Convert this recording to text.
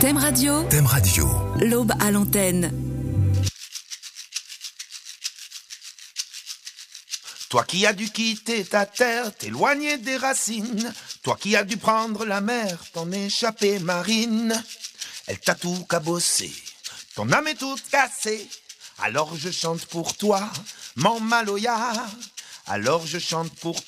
Thème Radio, Thème Radio, l'aube à l'antenne. Toi qui as dû quitter ta terre, t'éloigner des racines, toi qui as dû prendre la mer, t'en échapper marine, elle t'a tout cabossé, ton âme est toute cassée, alors je chante pour toi, mon Maloya, alors je chante pour